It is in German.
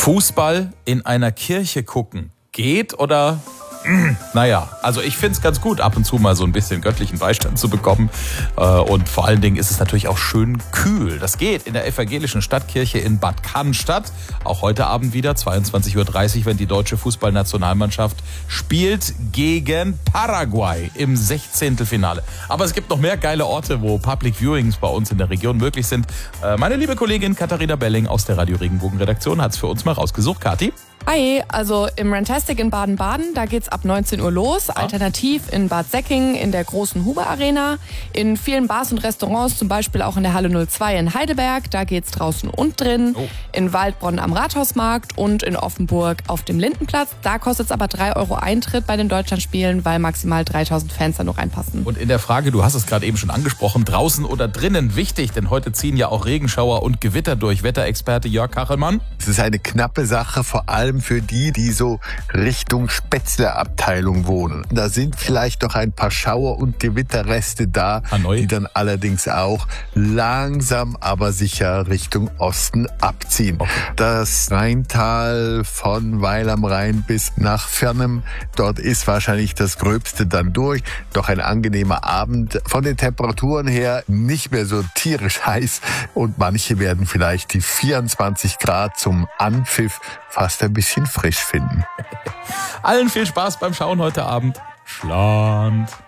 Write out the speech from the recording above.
Fußball in einer Kirche gucken. Geht oder? Naja, also ich finde es ganz gut, ab und zu mal so ein bisschen göttlichen Beistand zu bekommen. Und vor allen Dingen ist es natürlich auch schön kühl. Das geht in der evangelischen Stadtkirche in Bad Cannstatt. Auch heute Abend wieder, 22:30 Uhr, wenn die deutsche Fußballnationalmannschaft spielt gegen Paraguay im 16. Finale. Aber es gibt noch mehr geile Orte, wo Public Viewings bei uns in der Region möglich sind. Meine liebe Kollegin Katharina Belling aus der Radio Regenbogen Redaktion hat es für uns mal rausgesucht. Kathi? Hi, also im Rantastic in Baden-Baden, da geht's ab 19 Uhr los. Alternativ in Bad Säckingen in der großen Huber Arena. In vielen Bars und Restaurants, zum Beispiel auch in der Halle 02 in Heidelberg, da geht's draußen und drin. In Waldbronn am Rathausmarkt und in Offenburg auf dem Lindenplatz. Da kostet's aber 3 Euro Eintritt bei den Deutschlandspielen, weil maximal 3000 Fans da noch reinpassen. Und in der Frage, du hast es gerade eben schon angesprochen, draußen oder drinnen, wichtig, denn heute ziehen ja auch Regenschauer und Gewitter durch. Wetterexperte Jörg Kachelmann. Es ist eine knappe Sache, vor allem für die so Richtung Spätzle-Abteilung wohnen. Da sind vielleicht noch ein paar Schauer- und Gewitterreste da, die dann allerdings auch langsam, aber sicher Richtung Osten abziehen. Okay. Das Rheintal von Weil am Rhein bis nach Fernem, dort ist wahrscheinlich das Gröbste dann durch. Doch ein angenehmer Abend. Von den Temperaturen her nicht mehr so tierisch heiß und manche werden vielleicht die 24 Grad zum Anpfiff fast ein bisschen frisch finden. Allen viel Spaß beim Schauen heute Abend. Schland.